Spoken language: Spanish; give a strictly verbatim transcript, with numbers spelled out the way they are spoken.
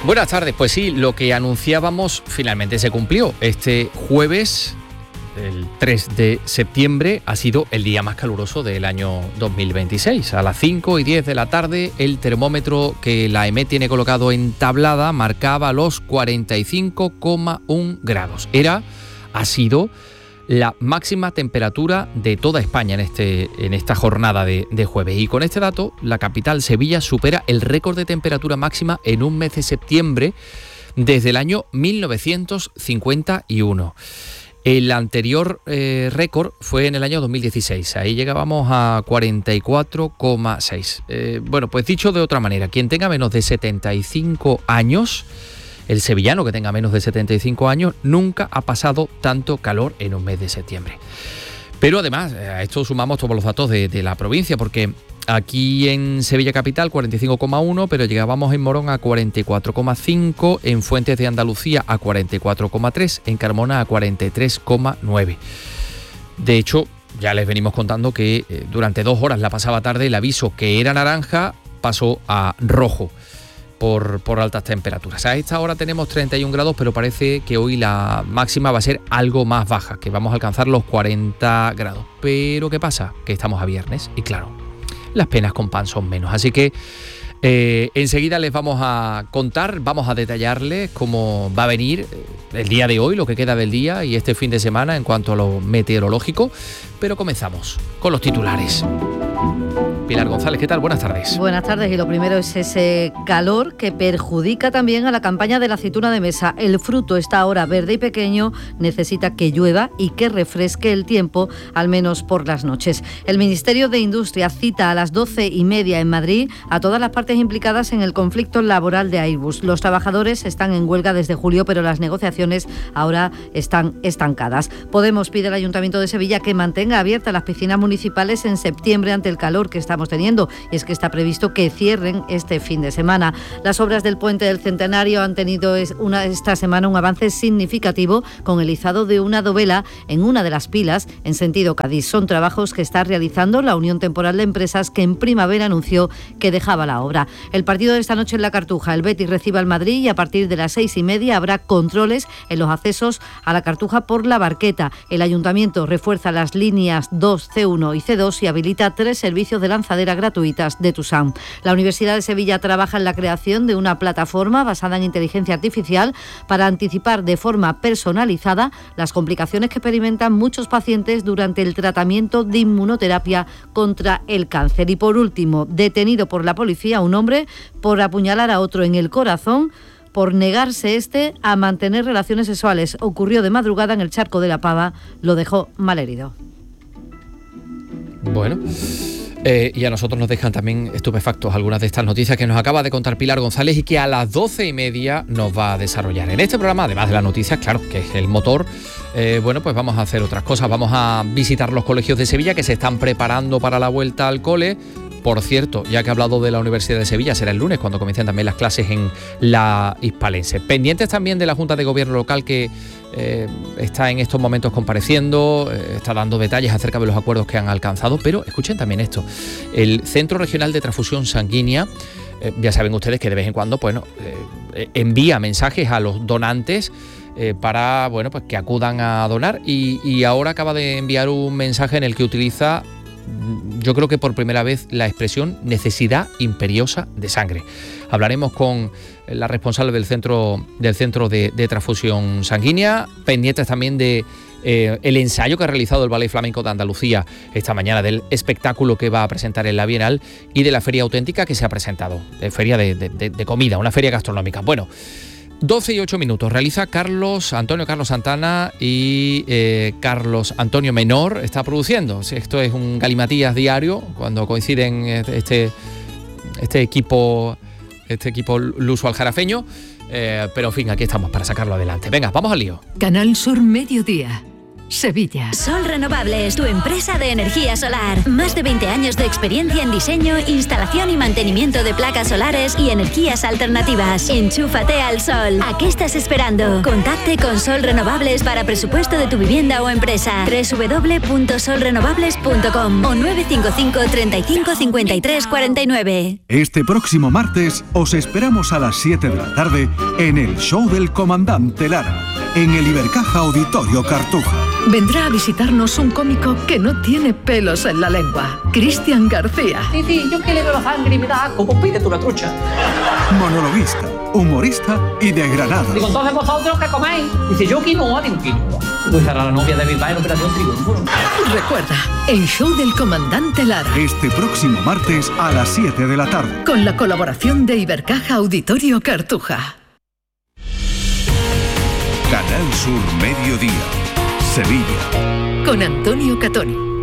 Buenas tardes, pues sí, lo que anunciábamos finalmente se cumplió. Este jueves, el tres de septiembre, ha sido el día más caluroso del año dos mil veintiséis. A las cinco y diez de la tarde, el termómetro que la E M E tiene colocado en tablada marcaba los cuarenta y cinco coma uno grados. Era, ha sido la máxima temperatura de toda España en, este, en esta jornada de, de jueves. Y con este dato, la capital, Sevilla, supera el récord de temperatura máxima en un mes de septiembre desde el año mil novecientos cincuenta y uno. El anterior eh, récord fue en el año dos mil dieciséis. Ahí llegábamos a cuarenta y cuatro coma seis. Eh, bueno, pues dicho de otra manera, quien tenga menos de setenta y cinco años... El sevillano que tenga menos de setenta y cinco años nunca ha pasado tanto calor en un mes de septiembre. Pero además, a esto sumamos todos los datos de, de la provincia, porque aquí en Sevilla Capital cuarenta y cinco coma uno, pero llegábamos en Morón a cuarenta y cuatro coma cinco, en Fuentes de Andalucía a cuarenta y cuatro coma tres, en Carmona a cuarenta y tres coma nueve. De hecho, ya les venimos contando que eh, durante dos horas la pasada tarde el aviso que era naranja pasó a rojo. Por, por altas temperaturas. A esta hora tenemos treinta y un grados, pero parece que hoy la máxima va a ser algo más baja, que vamos a alcanzar los cuarenta grados. Pero ¿qué pasa? Que estamos a viernes y claro, las penas con pan son menos. Así que eh, enseguida les vamos a contar, vamos a detallarles cómo va a venir el día de hoy, lo que queda del día y este fin de semana en cuanto a lo meteorológico. Pero comenzamos con los titulares. Pilar González, ¿qué tal? Buenas tardes. Buenas tardes, y lo primero es ese calor que perjudica también a la campaña de la aceituna de mesa. El fruto está ahora verde y pequeño, necesita que llueva y que refresque el tiempo, al menos por las noches. El Ministerio de Industria cita a las doce y media en Madrid a todas las partes implicadas en el conflicto laboral de Airbus. Los trabajadores están en huelga desde julio, pero las negociaciones ahora están estancadas. Podemos pide al Ayuntamiento de Sevilla que mantenga abiertas las piscinas municipales en septiembre ante el calor que estamos teniendo, y es que está previsto que cierren este fin de semana. Las obras del Puente del Centenario han tenido una, esta semana un avance significativo con el izado de una dovela en una de las pilas en sentido Cádiz. Son trabajos que está realizando la Unión Temporal de Empresas, que en primavera anunció que dejaba la obra. El partido de esta noche en la Cartuja, el Betis recibe al Madrid y a partir de las seis y media habrá controles en los accesos a la Cartuja por la Barqueta. El Ayuntamiento refuerza las líneas dos, ce uno y ce dos y habilita tres servicios de lanzadera gratuitas de Tusam. La Universidad de Sevilla trabaja en la creación de una plataforma basada en inteligencia artificial para anticipar de forma personalizada las complicaciones que experimentan muchos pacientes durante el tratamiento de inmunoterapia contra el cáncer. Y por último, detenido por la policía un hombre por apuñalar a otro en el corazón por negarse este a mantener relaciones sexuales. Ocurrió de madrugada en el Charco de la Pava, lo dejó malherido. Bueno, eh, y a nosotros nos dejan también estupefactos algunas de estas noticias que nos acaba de contar Pilar González y que a las doce y media nos va a desarrollar. En este programa, además de las noticias, claro, que es el motor, eh, bueno, pues vamos a hacer otras cosas. Vamos a visitar los colegios de Sevilla que se están preparando para la vuelta al cole. Por cierto, ya que he hablado de la Universidad de Sevilla, será el lunes cuando comiencen también las clases en la Hispalense. Pendientes también de la Junta de Gobierno local que eh, está en estos momentos compareciendo, eh, está dando detalles acerca de los acuerdos que han alcanzado, pero escuchen también esto. El Centro Regional de Transfusión Sanguínea, eh, ya saben ustedes que de vez en cuando, bueno, eh, envía mensajes a los donantes eh, para, bueno, pues que acudan a donar y, y ahora acaba de enviar un mensaje en el que utiliza, yo creo que por primera vez, la expresión necesidad imperiosa de sangre. Hablaremos con la responsable del centro, del centro de, de transfusión sanguínea, pendientes también de eh, el ensayo que ha realizado el Ballet Flamenco de Andalucía esta mañana, del espectáculo que va a presentar en la Bienal y de la feria auténtica que se ha presentado, de feria de, de, de comida, una feria gastronómica. Bueno, doce y ocho minutos. Realiza Carlos Antonio Carlos Santana y eh, Carlos Antonio Menor está produciendo. Esto es un galimatías diario cuando coinciden este, este equipo este equipo luso aljarafeño. Eh, pero en fin, aquí estamos para sacarlo adelante. Venga, vamos al lío. Canal Sur Mediodía. Sevilla. Sol Renovables, tu empresa de energía solar. Más de veinte años de experiencia en diseño, instalación y mantenimiento de placas solares y energías alternativas. Enchúfate al sol. ¿A qué estás esperando? Contacte con Sol Renovables para presupuesto de tu vivienda o empresa. doble u doble u doble u punto sol renovables punto com o nueve cinco cinco, treinta y cinco, cincuenta y tres, cuarenta y nueve. Este próximo martes os esperamos a las siete de la tarde en el show del Comandante Lara, en el Ibercaja Auditorio Cartuja. Vendrá a visitarnos un cómico que no tiene pelos en la lengua, Cristian García. Sí, sí, yo que le veo la sangre y me da asco, pues pídete una trucha. Monologuista, humorista y de Granada. Digo, entonces vosotros qué coméis. Dice, yo quinoa, digo, quinoa. Pues era la novia de mi padre en Operación Triunfo. Recuerda, el show del Comandante Lara. Este próximo martes a las siete de la tarde. Con la colaboración de Ibercaja Auditorio Cartuja. Canal Sur Mediodía, Sevilla. Con Antonio Catoni.